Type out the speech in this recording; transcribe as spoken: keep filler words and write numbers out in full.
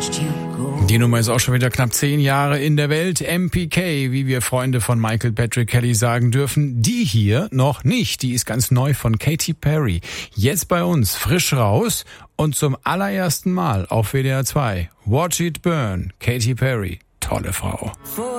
Die Nummer ist auch schon wieder knapp zehn Jahre in der Welt. M P K, wie wir Freunde von Michael Patrick Kelly sagen dürfen. Die hier noch nicht. Die ist ganz neu von Katy Perry. Jetzt bei uns, frisch raus und zum allerersten Mal auf W D R zwei. Watch It Burn. Katy Perry, tolle Frau.